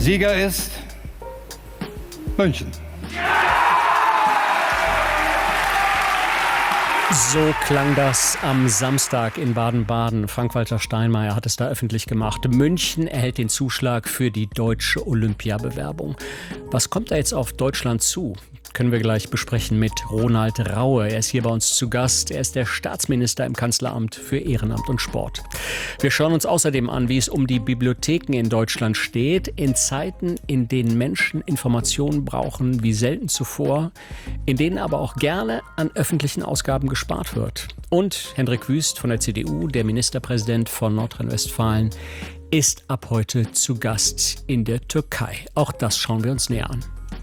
Sieger ist München. So klang das am Samstag in Baden-Baden. Frank-Walter Steinmeier hat es da öffentlich gemacht. München erhält den Zuschlag für die deutsche Olympiabewerbung. Was kommt da jetzt auf Deutschland zu? Können wir gleich besprechen mit Ronald Raue. Er ist hier bei uns zu Gast. Er ist der Staatsminister im Kanzleramt für Ehrenamt und Sport. Wir schauen uns außerdem an, wie es um die Bibliotheken in Deutschland steht. In Zeiten, in denen Menschen Informationen brauchen wie selten zuvor, in denen aber auch gerne an öffentlichen Ausgaben gespart wird. Und Hendrik Wüst von der CDU, der Ministerpräsident von Nordrhein-Westfalen, ist ab heute zu Gast in der Türkei. Auch das schauen wir uns näher an.